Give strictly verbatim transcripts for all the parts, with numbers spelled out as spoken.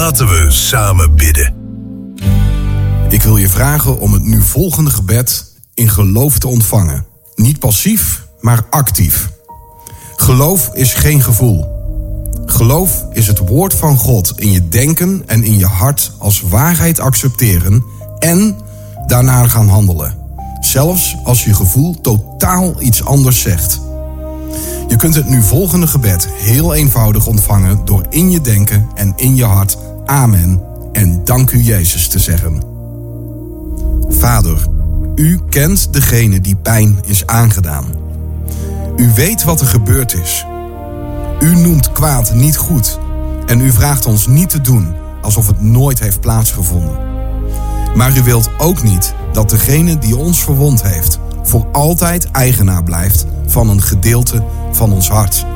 Laten we samen bidden. Ik wil je vragen om het nu volgende gebed in geloof te ontvangen. Niet passief, maar actief. Geloof is geen gevoel. Geloof is het woord van God in je denken en in je hart als waarheid accepteren en daarna gaan handelen. Zelfs als je gevoel totaal iets anders zegt. Je kunt het nu volgende gebed heel eenvoudig ontvangen door in je denken en in je hart amen en dank u Jezus te zeggen. Vader, u kent degene die pijn is aangedaan. U weet wat er gebeurd is. U noemt kwaad niet goed en u vraagt ons niet te doen alsof het nooit heeft plaatsgevonden. Maar u wilt ook niet dat degene die ons verwond heeft voor altijd eigenaar blijft van een gedeelte van ons hart.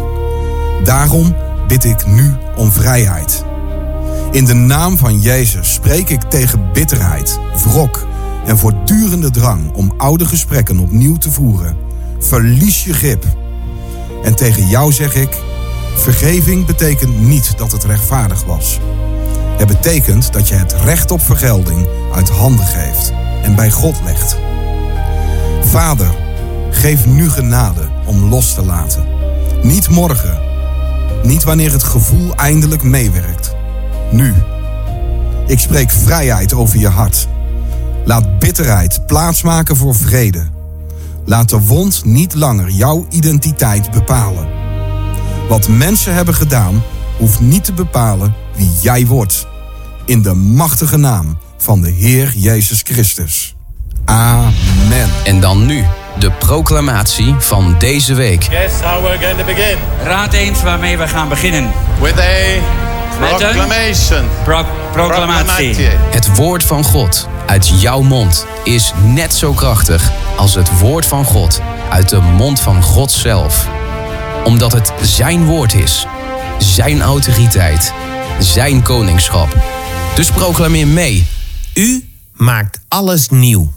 Daarom bid ik nu om vrijheid. In de naam van Jezus spreek ik tegen bitterheid, wrok en voortdurende drang om oude gesprekken opnieuw te voeren. Verlies je grip. En tegen jou zeg ik, vergeving betekent niet dat het rechtvaardig was. Het betekent dat je het recht op vergelding uit handen geeft en bij God legt. Vader, geef nu genade om los te laten. Niet morgen. Niet wanneer het gevoel eindelijk meewerkt. Nu. Ik spreek vrijheid over je hart. Laat bitterheid plaatsmaken voor vrede. Laat de wond niet langer jouw identiteit bepalen. Wat mensen hebben gedaan, hoeft niet te bepalen wie jij wordt. In de machtige naam van de Heer Jezus Christus. Amen. En dan nu de proclamatie van deze week. Guess how we're going to begin. Raad eens waarmee we gaan beginnen. With a proclamation. Pro- proclamatie. Het woord van God uit jouw mond is net zo krachtig als het woord van God uit de mond van God zelf. Omdat het zijn woord is, zijn autoriteit, zijn koningschap. Dus proclameer mee. U maakt alles nieuw.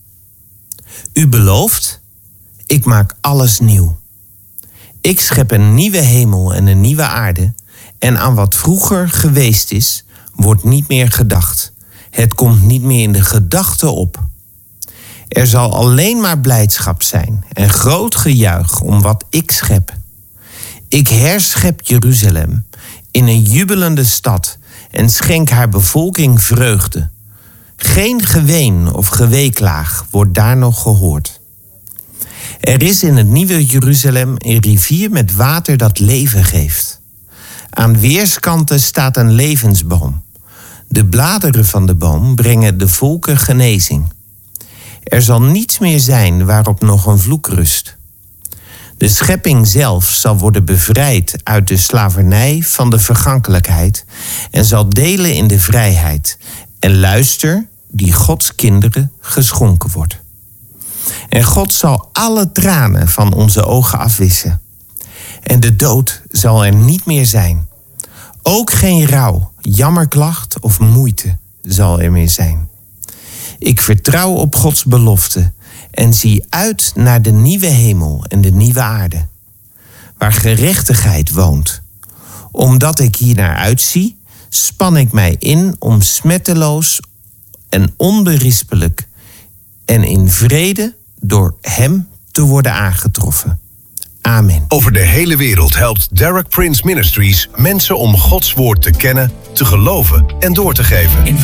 U belooft, ik maak alles nieuw. Ik schep een nieuwe hemel en een nieuwe aarde. En aan wat vroeger geweest is, wordt niet meer gedacht. Het komt niet meer in de gedachten op. Er zal alleen maar blijdschap zijn en groot gejuich om wat ik schep. Ik herschep Jeruzalem in een jubelende stad en schenk haar bevolking vreugde. Geen geween of geweeklaag wordt daar nog gehoord. Er is in het nieuwe Jeruzalem een rivier met water dat leven geeft. Aan weerskanten staat een levensboom. De bladeren van de boom brengen de volken genezing. Er zal niets meer zijn waarop nog een vloek rust. De schepping zelf zal worden bevrijd uit de slavernij van de vergankelijkheid en zal delen in de vrijheid. En luister, die Gods kinderen geschonken wordt. En God zal alle tranen van onze ogen afwissen. En de dood zal er niet meer zijn. Ook geen rouw, jammerklacht of moeite zal er meer zijn. Ik vertrouw op Gods belofte en zie uit naar de nieuwe hemel en de nieuwe aarde, waar gerechtigheid woont. Omdat ik hier naar uitzie, span ik mij in om smetteloos en onberispelijk en in vrede door hem te worden aangetroffen. Amen. Over de hele wereld helpt Derek Prince Ministries mensen om Gods woord te kennen, te geloven en door te geven.